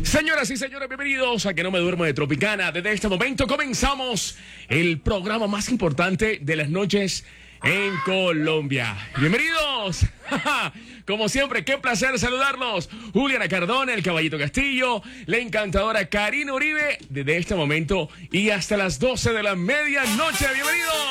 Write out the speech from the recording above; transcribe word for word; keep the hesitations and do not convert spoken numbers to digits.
Señoras y señores, bienvenidos a Que No Me Duermo de Tropicana. Desde este momento comenzamos el programa más importante de las noches en Colombia. Bienvenidos. Como siempre, qué placer saludarlos. Juliana Cardona, el Caballito Castillo, la encantadora Karina Uribe, desde este momento y hasta las doce de la medianoche. Bienvenidos.